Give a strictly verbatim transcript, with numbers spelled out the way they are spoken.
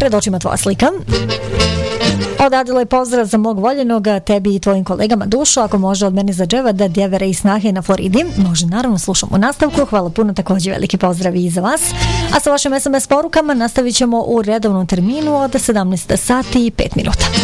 pred očima tvoja slika. Odadilo je pozdrav za mog voljenog, tebi i tvojim kolegama Dušo, ako može od mene za dževa da djevere i snahe na Floridi. Može, naravno, slušam u nastavku. Hvala puno, također veliki pozdrav i za vas. A sa vašim es em es porukama nastavit ćemo u redovnom terminu od sedamnaest sati i pet minuta.